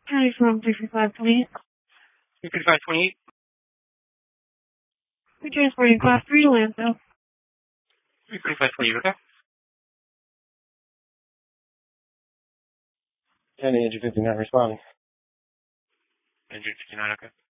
County from 33528. 33528. We're transporting Class 3 to landfill. 33528, okay? County Engine 59 responding. Engine 59, okay.